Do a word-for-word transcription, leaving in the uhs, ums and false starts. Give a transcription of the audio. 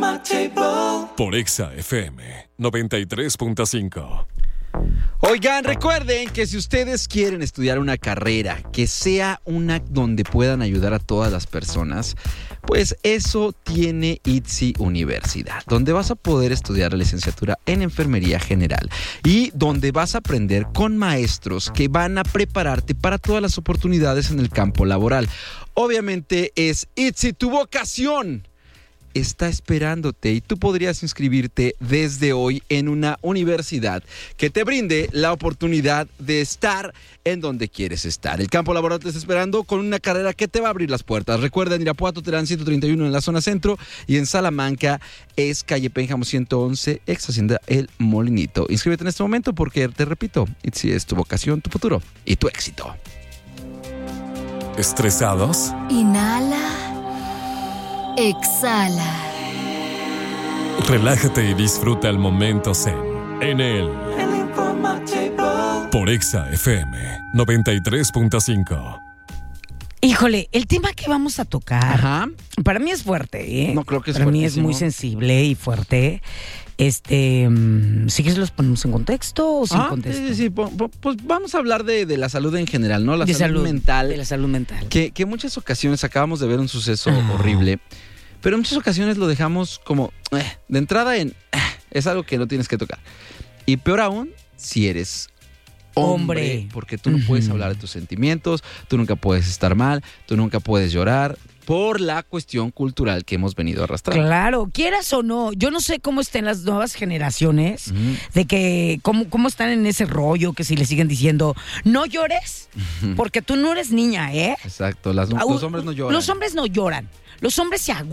Por Exa F M noventa y tres punto cinco. Oigan, recuerden que si ustedes quieren estudiar una carrera que sea una donde puedan ayudar a todas las personas, pues eso tiene I T S I Universidad, donde vas a poder estudiar la licenciatura en Enfermería General y donde vas a aprender con maestros que van a prepararte para todas las oportunidades en el campo laboral. Obviamente es I T S I, tu vocación está esperándote y tú podrías inscribirte desde hoy en una universidad que te brinde la oportunidad de estar en donde quieres estar. El campo laboral te está esperando con una carrera que te va a abrir las puertas. Recuerda, en Irapuato te dan ciento treinta y uno en la zona centro y en Salamanca es calle Pénjamo ciento once, ex Hacienda El Molinito. Inscríbete en este momento porque, te repito, I T S I es tu vocación, tu futuro y tu éxito. ¿Estresados? Inhala. Exhala. Relájate y disfruta el momento zen en el Por Exa F M noventa y tres punto cinco. Híjole, el tema que vamos a tocar, Ajá. para mí es fuerte, ¿eh? No, creo que es Para mí es fuertísimo. muy sensible y fuerte. Este, ¿sí que los ponemos en contexto o sin Ah, contexto? sí, sí, po- po- pues vamos a hablar de, de la salud en general, ¿no? La De salud, salud mental. De la salud mental. Que, que en muchas ocasiones acabamos de ver un suceso Ah. horrible, pero en muchas ocasiones lo dejamos como eh, de entrada en eh, es algo que no tienes que tocar. Y peor aún, si eres hombre, Hombre. porque tú no Ujú. puedes hablar de tus sentimientos, tú nunca puedes estar mal, tú nunca puedes llorar por la cuestión cultural que hemos venido arrastrando. Claro, quieras o no, yo no sé cómo estén las nuevas generaciones, Ujú. de que cómo, cómo están en ese rollo, que si le siguen diciendo, no llores, porque tú no eres niña, ¿eh? Exacto, las- los hombres no lloran. Los hombres no lloran, los hombres se aguantan.